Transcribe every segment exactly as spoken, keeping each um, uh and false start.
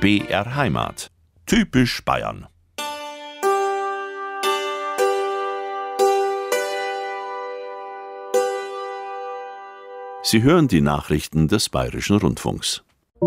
B R Heimat. Typisch Bayern. Sie hören die Nachrichten des Bayerischen Rundfunks.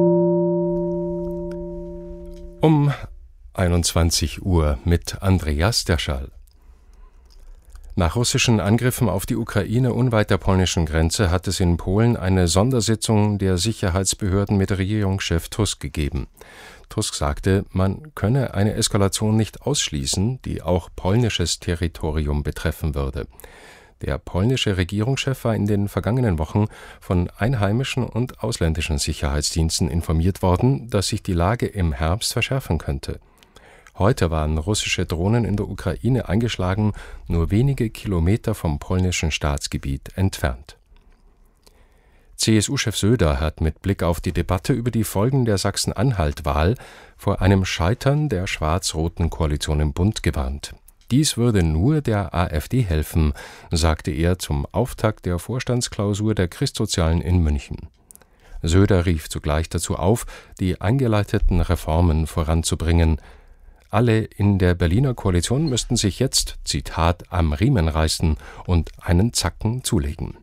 Um einundzwanzig Uhr mit Andreas Derschall. Nach russischen Angriffen auf die Ukraine unweit der polnischen Grenze hat es in Polen eine Sondersitzung der Sicherheitsbehörden mit Regierungschef Tusk gegeben. Tusk sagte, man könne eine Eskalation nicht ausschließen, die auch polnisches Territorium betreffen würde. Der polnische Regierungschef war in den vergangenen Wochen von einheimischen und ausländischen Sicherheitsdiensten informiert worden, dass sich die Lage im Herbst verschärfen könnte. Heute waren russische Drohnen in der Ukraine eingeschlagen, nur wenige Kilometer vom polnischen Staatsgebiet entfernt. C S U-Chef Söder hat mit Blick auf die Debatte über die Folgen der Sachsen-Anhalt-Wahl vor einem Scheitern der schwarz-roten Koalition im Bund gewarnt. Dies würde nur der AfD helfen, sagte er zum Auftakt der Vorstandsklausur der Christsozialen in München. Söder rief zugleich dazu auf, die eingeleiteten Reformen voranzubringen. Alle in der Berliner Koalition müssten sich jetzt, Zitat, am Riemen reißen und einen Zacken zulegen.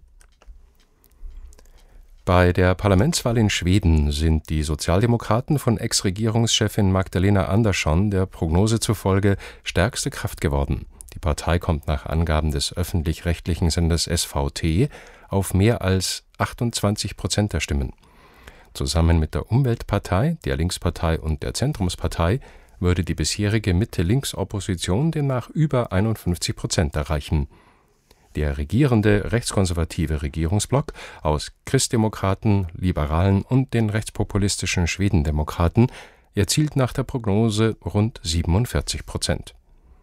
Bei der Parlamentswahl in Schweden sind die Sozialdemokraten von Ex-Regierungschefin Magdalena Andersson der Prognose zufolge stärkste Kraft geworden. Die Partei kommt nach Angaben des öffentlich-rechtlichen Senders S V T auf mehr als achtundzwanzig Prozent der Stimmen. Zusammen mit der Umweltpartei, der Linkspartei und der Zentrumspartei würde die bisherige Mitte-Links-Opposition demnach über einundfünfzig Prozent erreichen. Der regierende rechtskonservative Regierungsblock aus Christdemokraten, Liberalen und den rechtspopulistischen Schwedendemokraten erzielt nach der Prognose rund siebenundvierzig Prozent.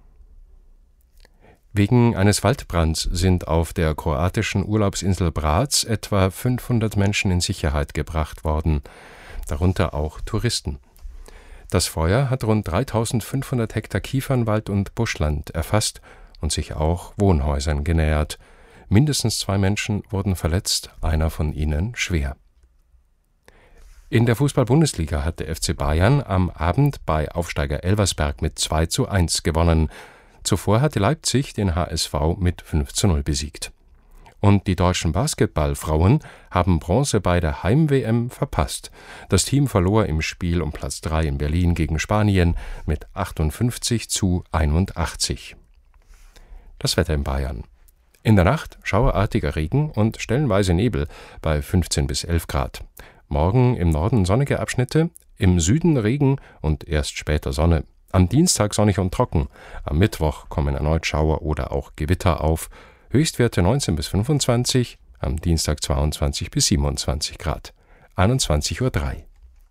Wegen eines Waldbrands sind auf der kroatischen Urlaubsinsel Brač etwa fünfhundert Menschen in Sicherheit gebracht worden, darunter auch Touristen. Das Feuer hat rund dreitausendfünfhundert Hektar Kiefernwald und Buschland erfasst und sich auch Wohnhäusern genähert. Mindestens zwei Menschen wurden verletzt, einer von ihnen schwer. In der Fußball-Bundesliga hat der F C Bayern am Abend bei Aufsteiger Elversberg mit zwei zu eins gewonnen. Zuvor hatte Leipzig den H S V mit fünf zu null besiegt. Und die deutschen Basketballfrauen haben Bronze bei der Heim-W M verpasst. Das Team verlor im Spiel um Platz drei in Berlin gegen Spanien mit achtundfünfzig zu einundachtzig. Das Wetter in Bayern. In der Nacht schauerartiger Regen und stellenweise Nebel bei fünfzehn bis elf Grad. Morgen im Norden sonnige Abschnitte, im Süden Regen und erst später Sonne. Am Dienstag sonnig und trocken. Am Mittwoch kommen erneut Schauer oder auch Gewitter auf. Höchstwerte neunzehn bis fünfundzwanzig, am Dienstag zweiundzwanzig bis siebenundzwanzig Grad. einundzwanzig Uhr drei.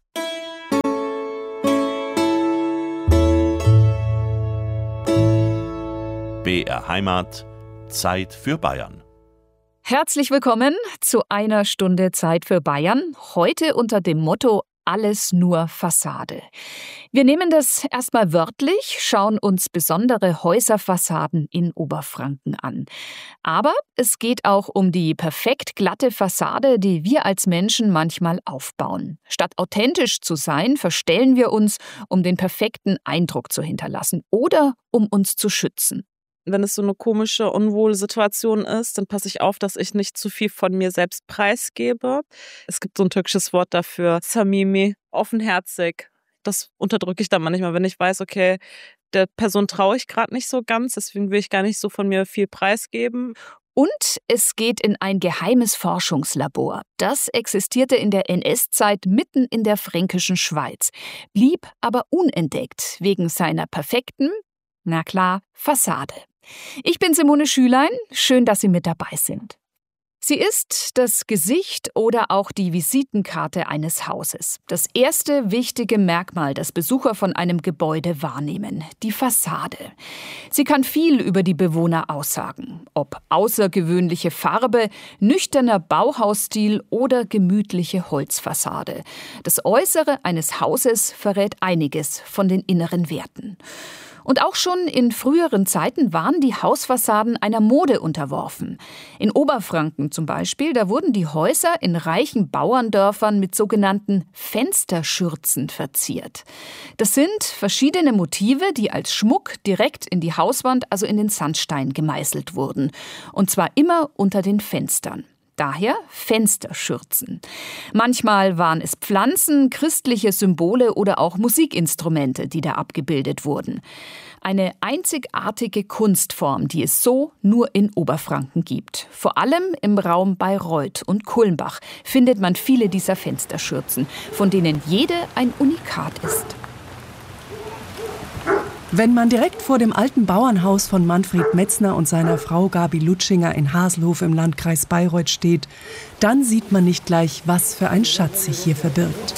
B R Heimat. Zeit für Bayern. Herzlich willkommen zu einer Stunde Zeit für Bayern. Heute unter dem Motto Alles nur Fassade. Wir nehmen das erstmal wörtlich, schauen uns besondere Häuserfassaden in Oberfranken an. Aber es geht auch um die perfekt glatte Fassade, die wir als Menschen manchmal aufbauen. Statt authentisch zu sein, verstellen wir uns, um den perfekten Eindruck zu hinterlassen oder um uns zu schützen. Wenn es so eine komische, unwohle Situation ist, dann passe ich auf, dass ich nicht zu viel von mir selbst preisgebe. Es gibt so ein türkisches Wort dafür, samimi, offenherzig. Das unterdrücke ich dann manchmal, wenn ich weiß, okay, der Person traue ich gerade nicht so ganz, deswegen will ich gar nicht so von mir viel preisgeben. Und es geht in ein geheimes Forschungslabor. Das existierte in der N S-Zeit mitten in der fränkischen Schweiz, blieb aber unentdeckt wegen seiner perfekten, na klar, Fassade. Ich bin Simone Schülein, schön, dass Sie mit dabei sind. Sie ist das Gesicht oder auch die Visitenkarte eines Hauses. Das erste wichtige Merkmal, das Besucher von einem Gebäude wahrnehmen, die Fassade. Sie kann viel über die Bewohner aussagen, ob außergewöhnliche Farbe, nüchterner Bauhausstil oder gemütliche Holzfassade. Das Äußere eines Hauses verrät einiges von den inneren Werten. Und auch schon in früheren Zeiten waren die Hausfassaden einer Mode unterworfen. In Oberfranken zum Beispiel, da wurden die Häuser in reichen Bauerndörfern mit sogenannten Fensterschürzen verziert. Das sind verschiedene Motive, die als Schmuck direkt in die Hauswand, also in den Sandstein gemeißelt wurden. Und zwar immer unter den Fenstern. Daher Fensterschürzen. Manchmal waren es Pflanzen, christliche Symbole oder auch Musikinstrumente, die da abgebildet wurden. Eine einzigartige Kunstform, die es so nur in Oberfranken gibt. Vor allem im Raum Bayreuth und Kulmbach findet man viele dieser Fensterschürzen, von denen jede ein Unikat ist. Wenn man direkt vor dem alten Bauernhaus von Manfred Metzner und seiner Frau Gabi Lutschinger in Haselhof im Landkreis Bayreuth steht, dann sieht man nicht gleich, was für ein Schatz sich hier verbirgt.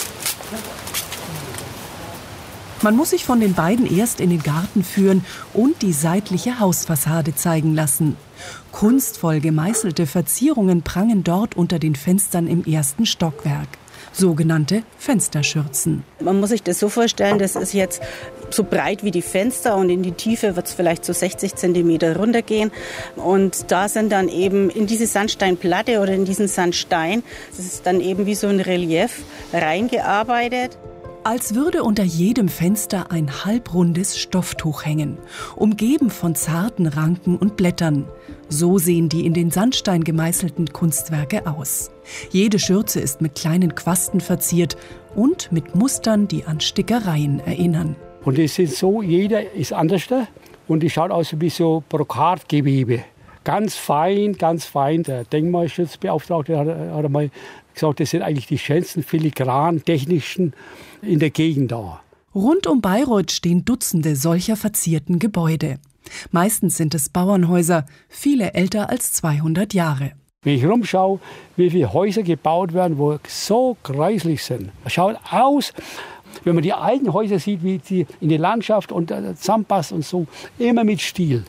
Man muss sich von den beiden erst in den Garten führen und die seitliche Hausfassade zeigen lassen. Kunstvoll gemeißelte Verzierungen prangen dort unter den Fenstern im ersten Stockwerk. Sogenannte Fensterschürzen. Man muss sich das so vorstellen, das ist jetzt so breit wie die Fenster und in die Tiefe wird es vielleicht so sechzig Zentimeter runtergehen. Und da sind dann eben in diese Sandsteinplatte oder in diesen Sandstein, das ist dann eben wie so ein Relief reingearbeitet. Als würde unter jedem Fenster ein halbrundes Stofftuch hängen, umgeben von zarten Ranken und Blättern. So sehen die in den Sandstein gemeißelten Kunstwerke aus. Jede Schürze ist mit kleinen Quasten verziert und mit Mustern, die an Stickereien erinnern. Und es ist so, jeder ist anders und die schaut aus wie so Brokatgewebe. Ganz fein, ganz fein. Der Denkmalschutzbeauftragte hat, hat einmal gesagt, das sind eigentlich die schönsten filigrantechnischen in der Gegend da. Rund um Bayreuth stehen Dutzende solcher verzierten Gebäude. Meistens sind es Bauernhäuser, viele älter als zweihundert Jahre. Wenn ich rumschaue, wie viele Häuser gebaut werden, wo so gräuslich sind. Es schaut aus, wenn man die alten Häuser sieht, wie die in der Landschaft und zusammenpassen und so, immer mit Stil.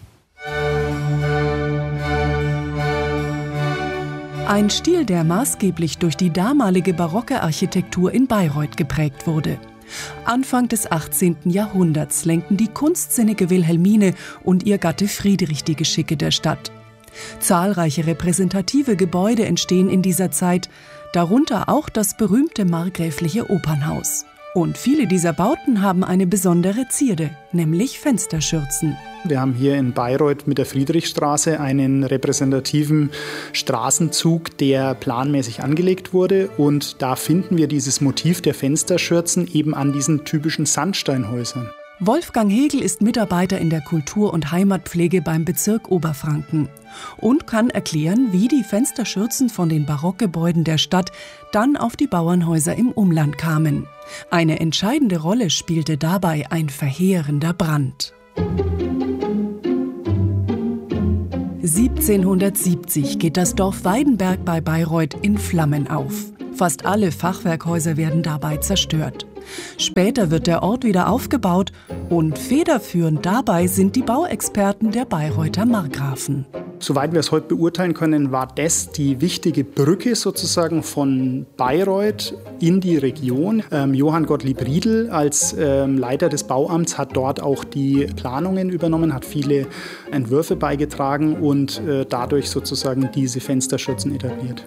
Ein Stil, der maßgeblich durch die damalige barocke Architektur in Bayreuth geprägt wurde. Anfang des achtzehnten Jahrhunderts lenkten die kunstsinnige Wilhelmine und ihr Gatte Friedrich die Geschicke der Stadt. Zahlreiche repräsentative Gebäude entstehen in dieser Zeit, darunter auch das berühmte markgräfliche Opernhaus. Und viele dieser Bauten haben eine besondere Zierde, nämlich Fensterschürzen. Wir haben hier in Bayreuth mit der Friedrichstraße einen repräsentativen Straßenzug, der planmäßig angelegt wurde. Und da finden wir dieses Motiv der Fensterschürzen eben an diesen typischen Sandsteinhäusern. Wolfgang Hegel ist Mitarbeiter in der Kultur- und Heimatpflege beim Bezirk Oberfranken und kann erklären, wie die Fensterschürzen von den Barockgebäuden der Stadt dann auf die Bauernhäuser im Umland kamen. Eine entscheidende Rolle spielte dabei ein verheerender Brand. siebzehnhundertsiebzig geht das Dorf Weidenberg bei Bayreuth in Flammen auf. Fast alle Fachwerkhäuser werden dabei zerstört. Später wird der Ort wieder aufgebaut und federführend dabei sind die Bauexperten der Bayreuther Markgrafen. Soweit wir es heute beurteilen können, war das die wichtige Brücke sozusagen von Bayreuth in die Region. Ähm, Johann Gottlieb Riedl als ähm, Leiter des Bauamts hat dort auch die Planungen übernommen, hat viele Entwürfe beigetragen und äh, dadurch sozusagen diese Fensterschürzen etabliert.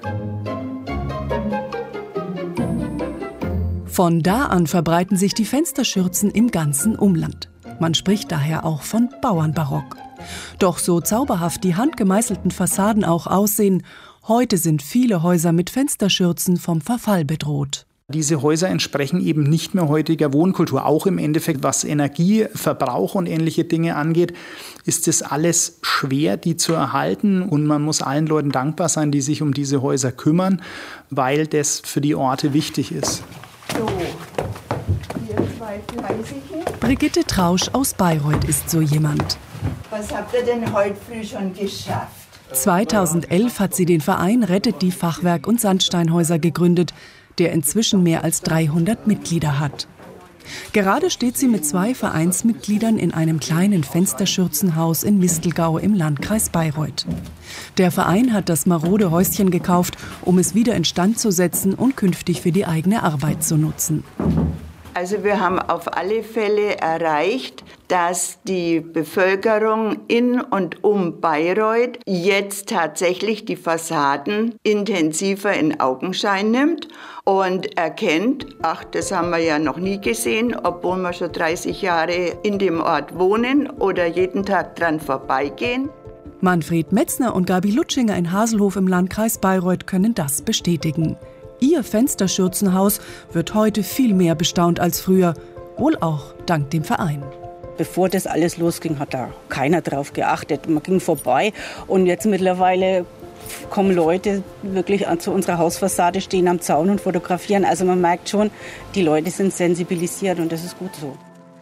Von da an verbreiten sich die Fensterschürzen im ganzen Umland. Man spricht daher auch von Bauernbarock. Doch so zauberhaft die handgemeißelten Fassaden auch aussehen, heute sind viele Häuser mit Fensterschürzen vom Verfall bedroht. Diese Häuser entsprechen eben nicht mehr heutiger Wohnkultur. Auch im Endeffekt, was Energieverbrauch und ähnliche Dinge angeht, ist es alles schwer, die zu erhalten. Und man muss allen Leuten dankbar sein, die sich um diese Häuser kümmern, weil das für die Orte wichtig ist. So, hier zwei Fleißige. Brigitte Trausch aus Bayreuth ist so jemand. Was habt ihr denn heute früh schon geschafft? zweitausendelf hat sie den Verein Rettet die Fachwerk- und Sandsteinhäuser gegründet, der inzwischen mehr als dreihundert Mitglieder hat. Gerade steht sie mit zwei Vereinsmitgliedern in einem kleinen Fensterschürzenhaus in Mistelgau im Landkreis Bayreuth. Der Verein hat das marode Häuschen gekauft, um es wieder instand zu setzen und künftig für die eigene Arbeit zu nutzen. Also wir haben auf alle Fälle erreicht, dass die Bevölkerung in und um Bayreuth jetzt tatsächlich die Fassaden intensiver in Augenschein nimmt und erkennt, ach, das haben wir ja noch nie gesehen, obwohl wir schon dreißig Jahre in dem Ort wohnen oder jeden Tag dran vorbeigehen. Manfred Metzner und Gabi Lutschinger in Haselhof im Landkreis Bayreuth können das bestätigen. Ihr Fensterschürzenhaus wird heute viel mehr bestaunt als früher, wohl auch dank dem Verein. Bevor das alles losging, hat da keiner drauf geachtet. Man ging vorbei und jetzt mittlerweile kommen Leute wirklich zu unserer Hausfassade, stehen am Zaun und fotografieren. Also man merkt schon, die Leute sind sensibilisiert und das ist gut so.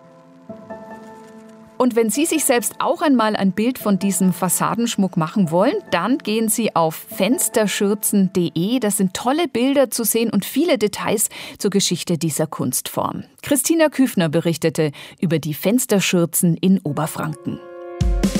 Und wenn Sie sich selbst auch einmal ein Bild von diesem Fassadenschmuck machen wollen, dann gehen Sie auf fensterschürzen punkt de. Da sind tolle Bilder zu sehen und viele Details zur Geschichte dieser Kunstform. Christina Küfner berichtete über die Fensterschürzen in Oberfranken.